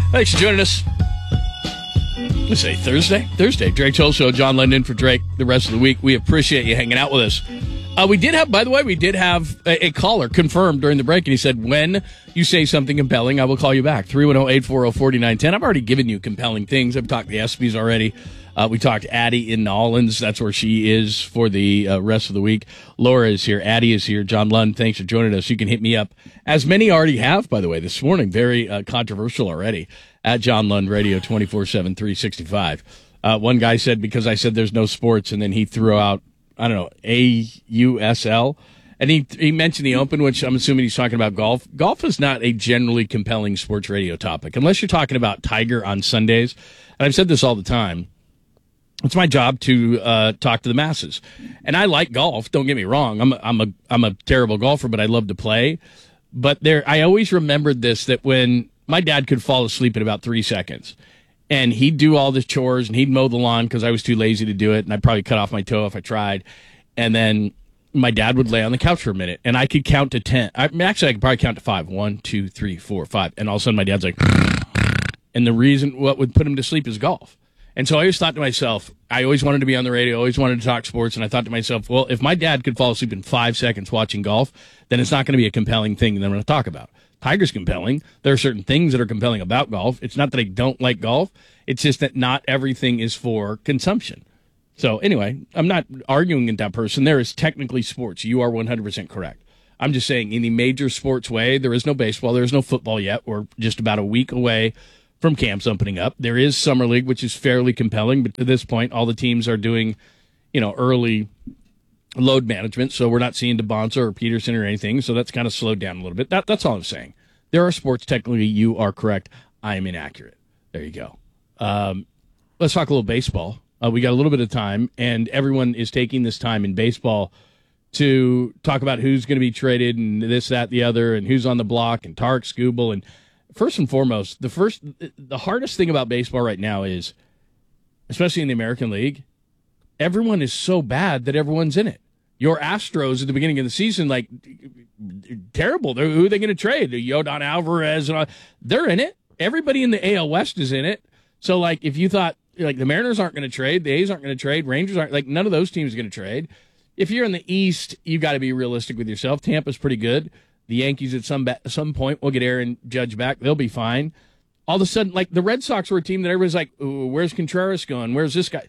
Thanks for joining us. Let's say Thursday. Drake Toll Show, John London for Drake the rest of the week. We appreciate you hanging out with us. We did have a caller confirmed during the break, and he said, when you say something compelling, I will call you back. 310-840-4910. I've already given you compelling things. I've talked to the ESPYs already. We talked to Addie in Nolans. That's where she is for the rest of the week. Laura is here. Addie is here. John Lund, thanks for joining us. You can hit me up, as many already have, by the way, this morning. Very controversial already, at John Lund Radio 24/7, 365. One guy said, because I said there's no sports, and then he threw out, I don't know, AUSL. And he mentioned the Open, which I'm assuming he's talking about golf. Golf is not a generally compelling sports radio topic, unless you're talking about Tiger on Sundays. And I've said this all the time. It's my job to talk to the masses, and I like golf. Don't get me wrong; I'm a terrible golfer, but I love to play. But I always remembered this, that when my dad could fall asleep in about 3 seconds, and he'd do all the chores and he'd mow the lawn because I was too lazy to do it, and I'd probably cut off my toe if I tried. And then my dad would lay on the couch for a minute, and I could count to 10. I could probably count to 5. 1, 2, 3, 4, 5, and all of a sudden my dad's like, and the reason what would put him to sleep is golf. And so I always thought to myself, I always wanted to be on the radio, always wanted to talk sports, and I thought to myself, well, if my dad could fall asleep in 5 seconds watching golf, then it's not going to be a compelling thing that I'm going to talk about. Tiger's compelling. There are certain things that are compelling about golf. It's not that I don't like golf. It's just that not everything is for consumption. So anyway, I'm not arguing with that person. There is technically sports. You are 100% correct. I'm just saying, in the major sports way, there is no baseball, there is no football yet. We're just about a week away from camps opening up. There is Summer League, which is fairly compelling, but to this point, all the teams are doing, early load management, so we're not seeing DeBonsa or Peterson or anything, so that's kind of slowed down a little bit. That's all I'm saying. There are sports, technically, you are correct. I am inaccurate. There you go. Let's talk a little baseball. We got a little bit of time, and everyone is taking this time in baseball to talk about who's going to be traded and this, that, the other, and who's on the block, and Tarek Skubal, and first and foremost, the hardest thing about baseball right now is, especially in the American League, everyone is so bad that everyone's in it. Your Astros at the beginning of the season, terrible. Who are they going to trade? Yordan Alvarez and all. They're in it. Everybody in the AL West is in it. So, if you thought, the Mariners aren't going to trade, the A's aren't going to trade, Rangers aren't, none of those teams are going to trade. If you're in the East, you got to be realistic with yourself. Tampa's pretty good. The Yankees at some point will get Aaron Judge back. They'll be fine. All of a sudden, the Red Sox were a team that everybody's like, ooh, where's Contreras going? Where's this guy?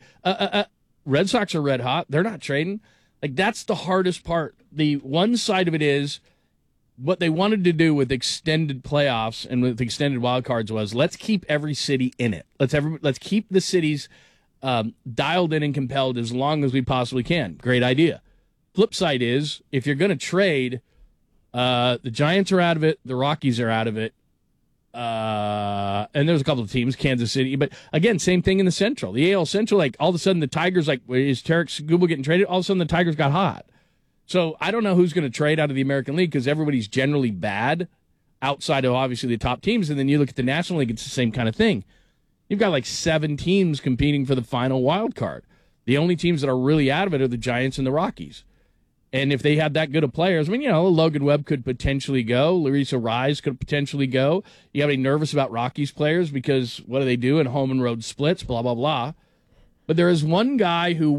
Red Sox are red hot. They're not trading. That's the hardest part. The one side of it is what they wanted to do with extended playoffs and with extended wild cards was, let's keep every city in it. Let's keep the cities dialed in and compelled as long as we possibly can. Great idea. Flip side is, if you're going to trade, the Giants are out of it. The Rockies are out of it. And there's a couple of teams, Kansas City. But, again, same thing in the Central. The AL Central, all of a sudden the Tigers, is Tarek Skubal getting traded? All of a sudden the Tigers got hot. So I don't know who's going to trade out of the American League because everybody's generally bad outside of, obviously, the top teams. And then you look at the National League, it's the same kind of thing. You've got 7 teams competing for the final wild card. The only teams that are really out of it are the Giants and the Rockies. And if they had that good of players, Logan Webb could potentially go. Larissa Rise could potentially go. You got to be nervous about Rockies players because what do they do in home and road splits, blah, blah, blah. But there is one guy who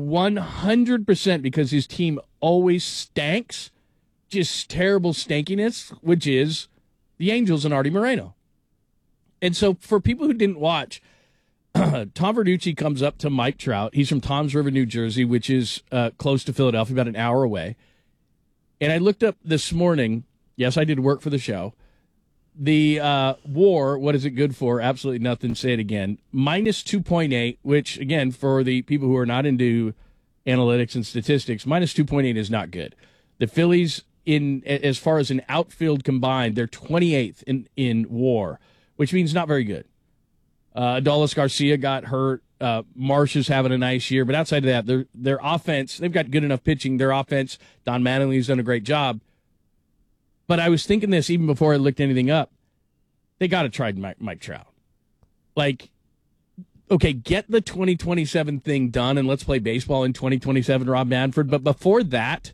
100%, because his team always stanks, just terrible stankiness, which is the Angels and Artie Moreno. And so for people who didn't watch, Tom Verducci comes up to Mike Trout. He's from Toms River, New Jersey, which is close to Philadelphia, about an hour away. And I looked up this morning. Yes, I did work for the show. The WAR, what is it good for? Absolutely nothing. Say it again. Minus 2.8, which, again, for the people who are not into analytics and statistics, minus 2.8 is not good. The Phillies, as far as an outfield combined, they're 28th in WAR, which means not very good. Adolis Garcia got hurt. Marsh is having a nice year. But outside of that, their offense, they've got good enough pitching. Their offense, Don Mattingly's done a great job. But I was thinking this even before I looked anything up. They got to try Mike Trout. Okay, get the 2027 thing done, and let's play baseball in 2027, Rob Manfred. But before that,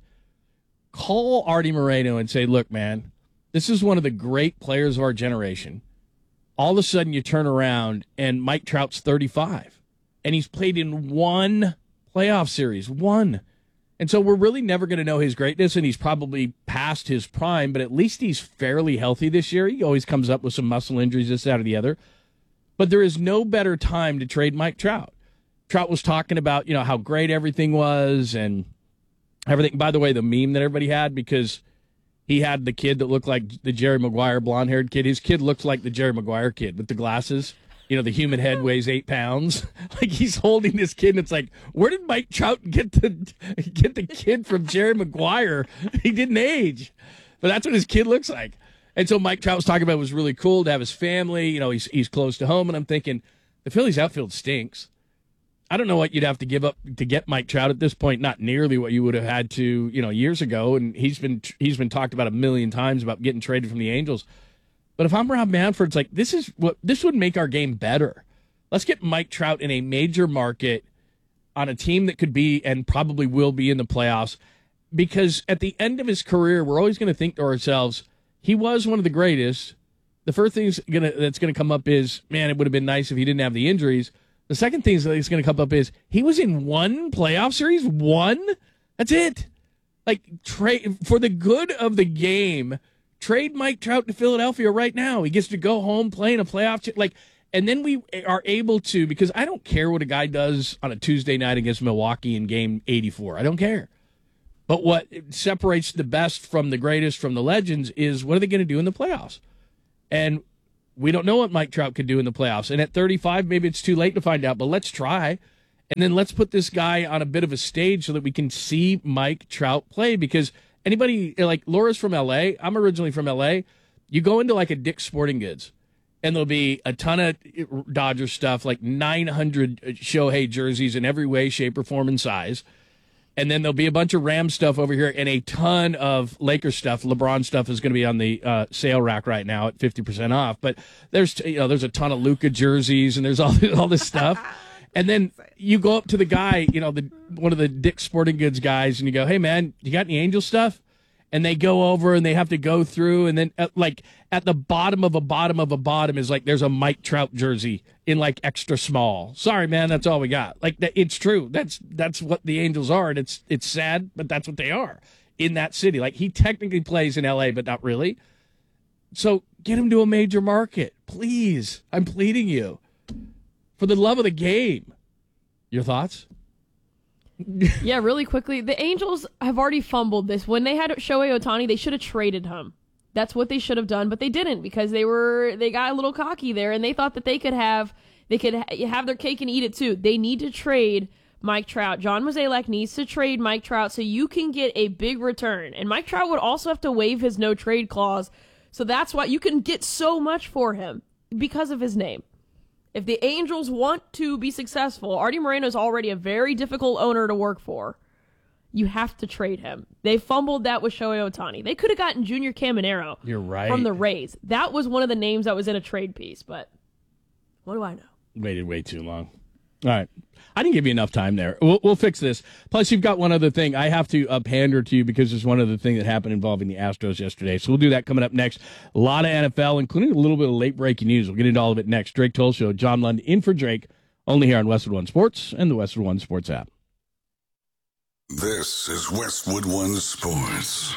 call Artie Moreno and say, look, man, this is one of the great players of our generation. All of a sudden you turn around and Mike Trout's 35, and he's played in one playoff series, one. And so we're really never going to know his greatness, and he's probably past his prime, but at least he's fairly healthy this year. He always comes up with some muscle injuries, this, that, or the other. But there is no better time to trade Mike Trout. Trout was talking about, how great everything was and everything. By the way, the meme that everybody had, because he had the kid that looked like the Jerry Maguire blonde-haired kid. His kid looks like the Jerry Maguire kid with the glasses. The human head weighs 8 pounds. Like, he's holding this kid, and it's like, where did Mike Trout get the kid from Jerry Maguire? He didn't age. But that's what his kid looks like. And so Mike Trout was talking about it was really cool to have his family. He's close to home. And I'm thinking, the Phillies outfield stinks. I don't know what you'd have to give up to get Mike Trout at this point. Not nearly what you would have had to, years ago. And he's been talked about a million times about getting traded from the Angels. But if I'm Rob Manfred, it's like, this would make our game better. Let's get Mike Trout in a major market on a team that could be and probably will be in the playoffs. Because at the end of his career, we're always going to think to ourselves, he was one of the greatest. The first thing that's going to come up is, man, it would have been nice if he didn't have the injuries. The second thing that's going to come up is, he was in one playoff series? One? That's it. Like, trade for the good of the game. Trade Mike Trout to Philadelphia right now. He gets to go home, play in a playoff. And then we are able to, because I don't care what a guy does on a Tuesday night against Milwaukee in game 84. I don't care. But what separates the best from the greatest, from the legends, is what are they going to do in the playoffs? And we don't know what Mike Trout could do in the playoffs. And at 35, maybe it's too late to find out, but let's try. And then let's put this guy on a bit of a stage so that we can see Mike Trout play, because anybody, like Laura's from L.A., I'm originally from L.A., you go into like a Dick's Sporting Goods, and there'll be a ton of Dodger stuff, like 900 Shohei jerseys in every way, shape, or form, and size. And then there'll be a bunch of Ram stuff over here and a ton of Lakers stuff. LeBron stuff is going to be on the sale rack right now at 50% off. But there's a ton of Luka jerseys, and there's all this stuff. And then you go up to the guy, one of the Dick's Sporting Goods guys, and you go, hey, man, you got any Angel stuff? And they go over and they have to go through. And then, at the bottom of a bottom is like, there's a Mike Trout jersey in like extra small. Sorry, man, that's all we got. Like, it's true. That's what the Angels are. And it's sad, but that's what they are in that city. Like, he technically plays in L.A., but not really. So get him to a major market, please. I'm pleading you. For the love of the game. Your thoughts? Yeah, really quickly. The Angels have already fumbled this. When they had Shohei Ohtani, they should have traded him. That's what they should have done, but they didn't, because they got a little cocky there, and they thought that they could have their cake and eat it too. They need to trade Mike Trout. John Mozeliak needs to trade Mike Trout so you can get a big return. And Mike Trout would also have to waive his no trade clause. So that's why you can get so much for him because of his name. If the Angels want to be successful, Artie Moreno is already a very difficult owner to work for. You have to trade him. They fumbled that with Shohei Ohtani. They could have gotten Junior Caminero. You're right. From the Rays. That was one of the names that was in a trade piece, but what do I know? Waited way too long. All right. I didn't give you enough time there. We'll fix this. Plus, you've got one other thing. I have to pander to you because there's one other thing that happened involving the Astros yesterday. So we'll do that coming up next. A lot of NFL, including a little bit of late breaking news. We'll get into all of it next. Drake Toll Show, John Lund in for Drake, only here on Westwood One Sports and the Westwood One Sports app. This is Westwood One Sports.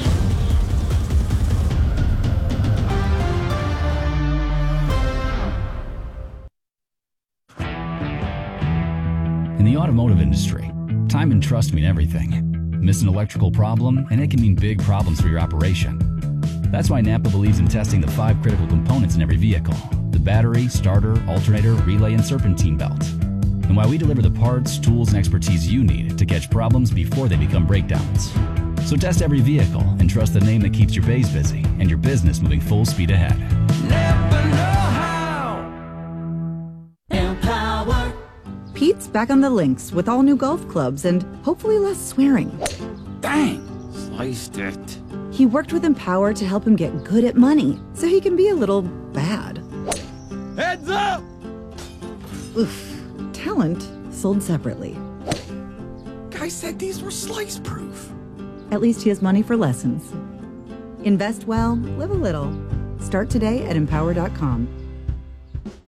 In the automotive industry, time and trust mean everything. Miss an electrical problem, and it can mean big problems for your operation. That's why Napa believes in testing the 5 critical components in every vehicle: the battery, starter, alternator, relay, and serpentine belt. And why we deliver the parts, tools, and expertise you need to catch problems before they become breakdowns. So test every vehicle and trust the name that keeps your bays busy and your business moving full speed ahead. Napa know-how. Empower. Pete's back on the links with all new golf clubs and hopefully less swearing. Dang, sliced it. He worked with Empower to help him get good at money so he can be a little bad. Heads up! Oof. Talent sold separately. Guy said these were slice proof. At least he has money for lessons. Invest well, live a little. Start today at Empower.com.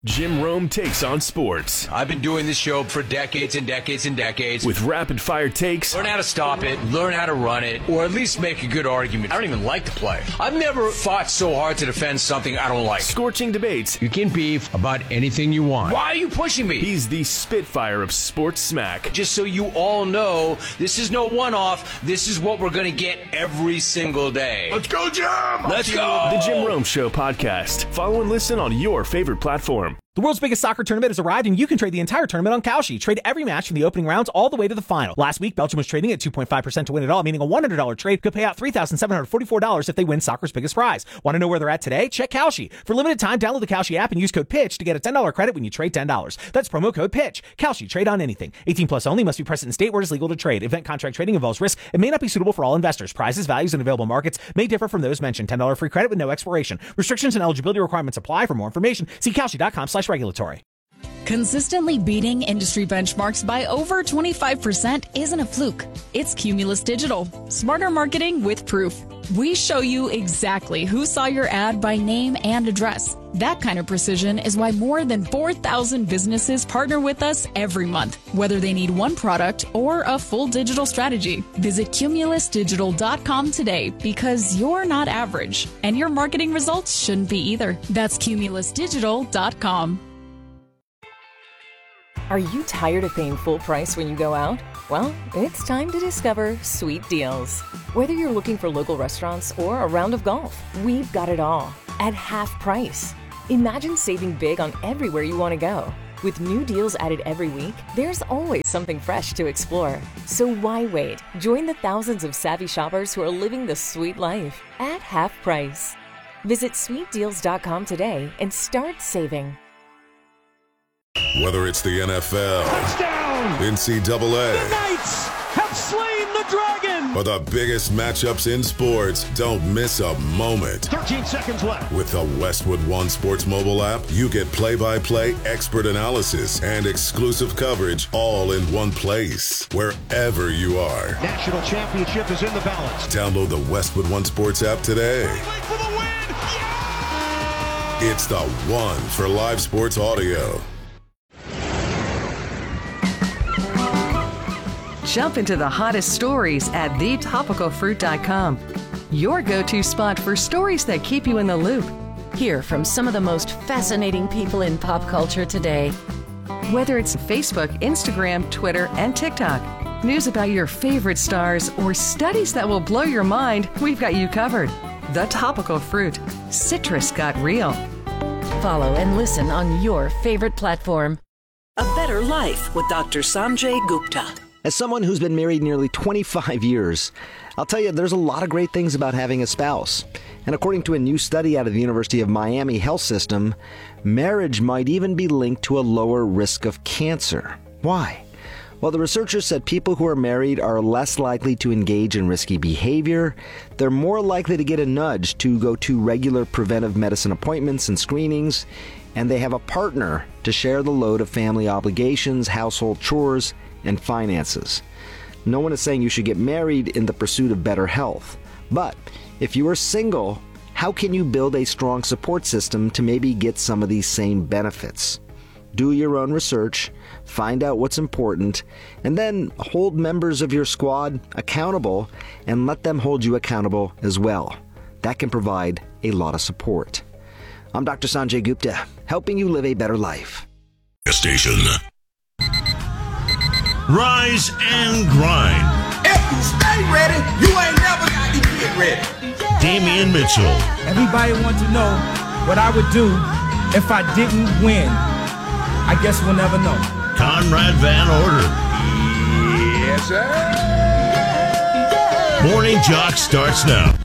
Jim Rome takes on sports. I've been doing this show for decades and decades and decades. With rapid-fire takes. Learn how to stop it, learn how to run it, or at least make a good argument. I don't even like the play. I've never fought so hard to defend something I don't like. Scorching debates. You can beef about anything you want. Why are you pushing me? He's the Spitfire of sports smack. Just so you all know, this is no one-off. This is what we're going to get every single day. Let's go, Jim! Let's go! The Jim Rome Show podcast. Follow and listen on your favorite platform. The world's biggest soccer tournament has arrived, and you can trade the entire tournament on Kalshi. Trade every match from the opening rounds all the way to the final. Last week, Belgium was trading at 2.5% to win it all, meaning a $100 trade could pay out $3,744 if they win soccer's biggest prize. Want to know where they're at today? Check Kalshi. For limited time, download the Kalshi app and use code PITCH to get a $10 credit when you trade $10. That's promo code PITCH. Kalshi. Trade on anything. 18 plus only. Must be present in state where it is legal to trade. Event contract trading involves risk and may not be suitable for all investors. Prizes, values, and available markets may differ from those mentioned. $10 free credit with no expiration. Restrictions and eligibility requirements apply. For more information, see Kalshi.com/regulatory. Consistently beating industry benchmarks by over 25% isn't a fluke. It's Cumulus Digital. Smarter marketing with proof. We show you exactly who saw your ad by name and address. That kind of precision is why more than 4,000 businesses partner with us every month, whether they need one product or a full digital strategy. Visit cumulusdigital.com today because you're not average, and your marketing results shouldn't be either. That's cumulusdigital.com. Are you tired of paying full price when you go out? Well, it's time to discover Sweet Deals. Whether you're looking for local restaurants or a round of golf, we've got it all at half price. Imagine saving big on everywhere you want to go. With new deals added every week, there's always something fresh to explore. So why wait? Join the thousands of savvy shoppers who are living the sweet life at half price. Visit sweetdeals.com today and start saving. Whether it's the NFL, touchdown, NCAA, the Knights have slain the dragon, or the biggest matchups in sports, don't miss a moment. 13 seconds left. With the Westwood One Sports mobile app, you get play-by-play expert analysis and exclusive coverage all in one place, wherever you are. National championship is in the balance. Download the Westwood One Sports app today. Wait for the win! Yeah! It's the one for live sports audio. Jump into the hottest stories at thetopicalfruit.com. Your go-to spot for stories that keep you in the loop. Hear from some of the most fascinating people in pop culture today. Whether it's Facebook, Instagram, Twitter, and TikTok, news about your favorite stars, or studies that will blow your mind, we've got you covered. The Topical Fruit. Citrus got real. Follow and listen on your favorite platform. A Better Life with Dr. Sanjay Gupta. As someone who's been married nearly 25 years, I'll tell you there's a lot of great things about having a spouse. And according to a new study out of the University of Miami Health System, marriage might even be linked to a lower risk of cancer. Why? Well, the researchers said people who are married are less likely to engage in risky behavior, they're more likely to get a nudge to go to regular preventive medicine appointments and screenings, and they have a partner to share the load of family obligations, household chores, and finances. No one is saying you should get married in the pursuit of better health. But if you are single, how can you build a strong support system to maybe get some of these same benefits? Do your own research, find out what's important, and then hold members of your squad accountable and let them hold you accountable as well. That can provide a lot of support. I'm Dr. Sanjay Gupta, helping you live a better life. Station. Rise and grind. If you stay ready, you ain't never got to get ready. Damian Mitchell. Everybody wants to know what I would do if I didn't win. I guess we'll never know. Conrad Van Order. Yes, sir. Morning Jock starts now.